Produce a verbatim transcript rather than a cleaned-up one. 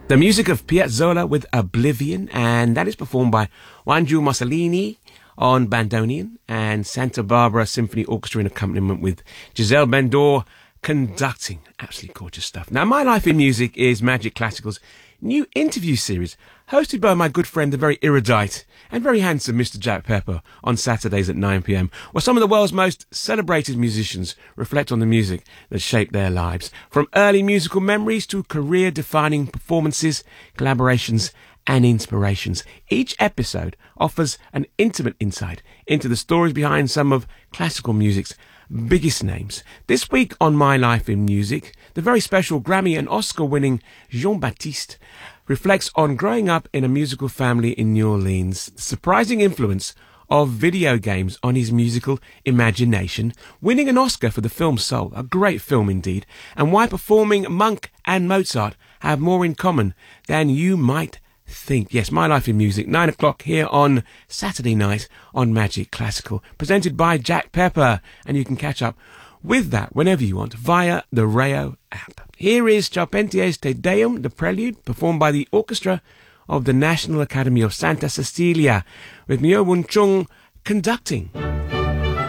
The music of Piazzolla with Oblivion, and that is performed by Juanjo Mussolini on bandoneon and Santa Barbara Symphony Orchestra in accompaniment with Giselle Bendor conducting. Absolutely gorgeous stuff. Now, My Life in Music is Magic Classical's new interview series, hosted by my good friend, the very erudite and very handsome Mister Jack Pepper, on Saturdays at nine p.m, where some of the world's most celebrated musicians reflect on the music that shaped their lives, from early musical memories to career-defining performances, collaborations, and inspirations. Each episode offers an intimate insight into the stories behind some of classical music's biggest names. This week on My Life in Music, the very special Grammy and Oscar-winning Jean-Baptiste reflects on growing up in a musical family in New Orleans, the surprising influence of video games on his musical imagination, winning an Oscar for the film Soul, a great film indeed, and why performing Monk and Mozart have more in common than you might think. Yes, My Life in Music, nine o'clock here on Saturday night on Magic Classical, presented by Jack Pepper, and you can catch up with that whenever you want via the Rayo app. Here is Charpentier's Te Deum, the prelude, performed by the orchestra of the National Academy of Santa Cecilia, with Myo Wun Chung conducting.